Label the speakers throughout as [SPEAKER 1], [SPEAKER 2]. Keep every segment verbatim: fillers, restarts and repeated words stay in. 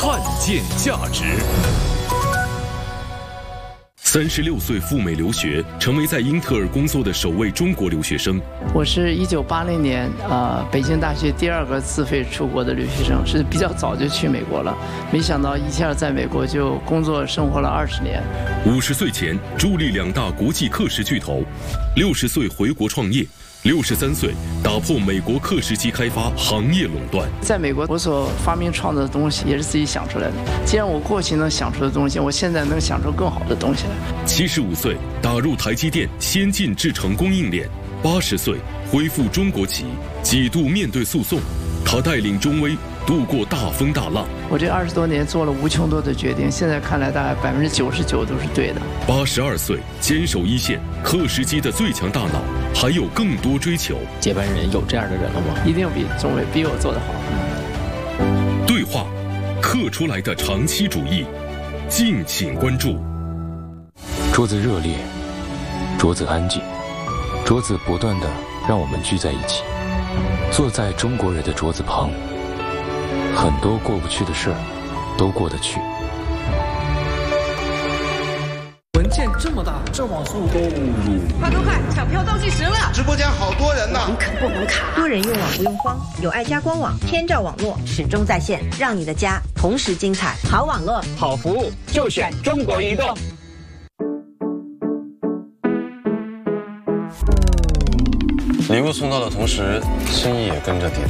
[SPEAKER 1] 看见价值。三十六岁赴美留学，成为在英特尔工作的首位中国留学生。
[SPEAKER 2] 我是一九八零年呃北京大学第二个自费出国的留学生，是比较早就去美国了。没想到一下在美国就工作生活了二十年。
[SPEAKER 1] 五十岁前助力两大国际课时巨头，六十岁回国创业。六十三岁打破美国刻石机开发行业垄断。
[SPEAKER 2] 在美国，我所发明创造的东西也是自己想出来的。既然我过去能想出的东西，我现在能想出更好的东西来。
[SPEAKER 1] 七十五岁打入台积电先进制程供应链。八十岁恢复中国籍，几度面对诉讼，他带领中微度过大风大浪。
[SPEAKER 2] 我这二十多年做了无穷多的决定，现在看来大概百分之九十九都是对的。
[SPEAKER 1] 八十二岁坚守一线，刻石机的最强大脑，还有更多追求。
[SPEAKER 3] 接班人有这样的人了吗？
[SPEAKER 2] 一定比中微比我做得好。
[SPEAKER 1] 对话，刻出来的长期主义，敬请关注。
[SPEAKER 4] 桌子热烈，桌子安静，桌子不断的让我们聚在一起，坐在中国人的桌子旁。很多过不去的事儿，都过得去。
[SPEAKER 5] 文件这么大，这网速购入，
[SPEAKER 6] 快快快，抢票倒计时了！
[SPEAKER 7] 直播间好多人呢，
[SPEAKER 6] 网可不能卡。
[SPEAKER 8] 多人用网不用慌，有爱家官网，天照网络始终在线，让你的家同时精彩。好网络，
[SPEAKER 9] 好服务，就选中国移动。
[SPEAKER 10] 礼物送到的同时，心意也跟着抵达。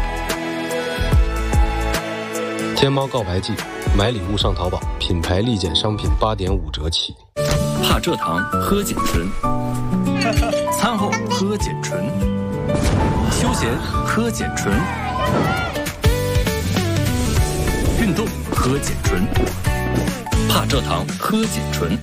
[SPEAKER 11] 天猫告白季，买礼物上淘宝，品牌立减商品八点五折起。
[SPEAKER 12] 帕蔗糖喝碱醇，餐后喝碱醇，休闲喝碱醇，运动喝碱醇，帕蔗糖喝碱醇。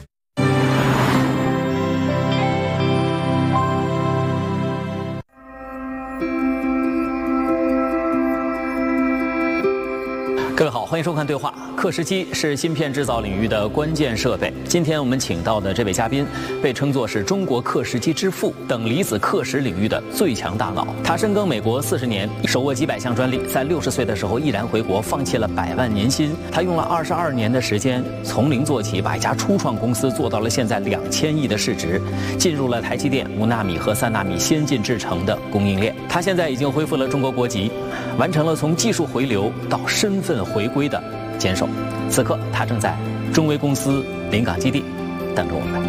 [SPEAKER 3] 各位好，欢迎收看对话。刻石机是芯片制造领域的关键设备。今天我们请到的这位嘉宾，被称作是中国刻石机之父，等离子刻石领域的最强大脑。他深耕美国四十年，手握几百项专利，在六十岁的时候毅然回国，放弃了百万年薪。他用了二十二年的时间，从零做起，把一家初创公司做到了现在两千亿的市值，进入了台积电五纳米和三纳米先进制程的供应链。他现在已经恢复了中国国籍，完成了从技术回流到身份回归的坚守。此刻他正在中微公司临港基地等着我们。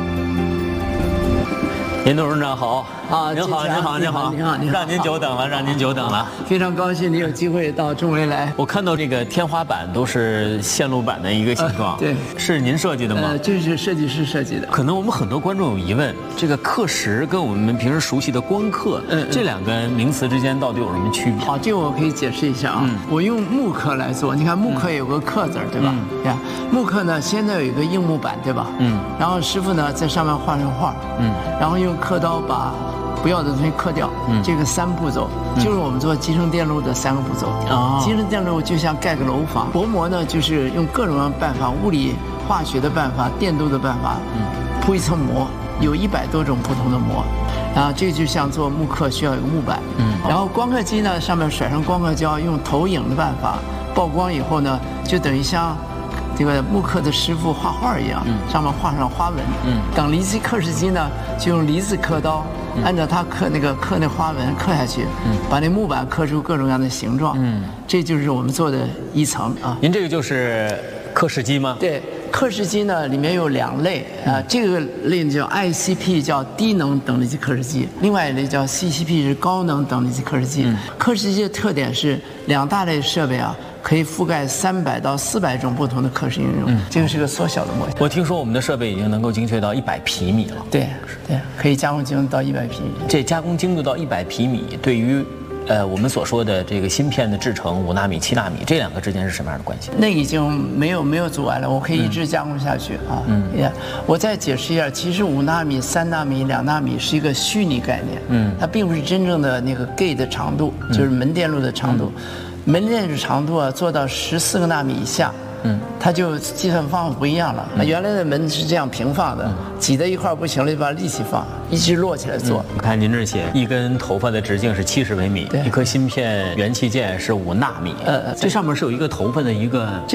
[SPEAKER 3] 严董事长好
[SPEAKER 2] 啊！
[SPEAKER 3] 您好，您好，您好，
[SPEAKER 2] 您好，您好，
[SPEAKER 3] 让您久等了，让您久等了。
[SPEAKER 2] 非常高兴你有机会到中微来。
[SPEAKER 3] 我看到这个天花板都是线路板的一个形状，
[SPEAKER 2] 呃、对，
[SPEAKER 3] 是您设计的吗？
[SPEAKER 2] 呃，这是设计师设计的。
[SPEAKER 3] 可能我们很多观众有疑问，这个刻石跟我们平时熟悉的光刻，嗯，这两个名词之间到底有什么区别？
[SPEAKER 2] 好，这个我可以解释一下啊。嗯、我用木刻来做，你看木刻有个刻字，对吧？对、嗯。木刻呢，现在有一个硬木板，对吧？嗯。然后师傅呢在上面画上画，嗯，然后用刻刀把不要的东西刻掉，嗯，这个三步骤、嗯、就是我们做集成电路的三个步骤。哦，集成电路就像盖个楼房，薄膜呢就是用各种各样的办法，物理、化学的办法、电镀的办法，嗯，铺一层膜，有一百多种不同的膜，啊，这就像做木刻需要有个木板，嗯，然后光刻机呢上面甩上光刻胶，用投影的办法曝光以后呢，就等于像这个木刻的师傅画画一样，嗯，上面画上花纹，嗯，等离子刻石机呢就用离子刻刀。按照它刻那个刻那花纹刻下去，嗯，把那木板刻出各种各样的形状，嗯，这就是我们做的一层啊。
[SPEAKER 3] 您这个就是刻石机吗？
[SPEAKER 2] 对，刻石机呢里面有两类啊，这个类叫 I C P 叫低能等离子刻石机，另外一类叫 C C P 是高能等离子刻石机。嗯、刻石机的特点是两大类设备啊。可以覆盖三百到四百种不同的刻石应用，嗯，这个是个缩小的模型。
[SPEAKER 3] 我听说我们的设备已经能够精确到一百皮米了。
[SPEAKER 2] 对，对，可以加工精度到一百皮米。
[SPEAKER 3] 这加工精度到一百皮米，对于呃我们所说的这个芯片的制程五纳米、七纳米这两个之间是什么样的关系？
[SPEAKER 2] 那已经没有没有阻碍了，我可以一直加工下去啊。嗯，也我再解释一下，其实五纳米、三纳米、两纳米是一个虚拟概念，嗯，它并不是真正的那个 gate 的长度，就是门电路的长度。嗯门电路长度啊，做到十四个纳米以下，嗯，它就计算方法不一样了。那、嗯、原来的门是这样平放的，嗯、挤在一块不行了，就把它立起放，一直摞起来做。
[SPEAKER 3] 你、嗯、看您这写，一根头发的直径是七十微米，一颗芯片元器件是五纳米，呃，这上面是有一个头发的一个。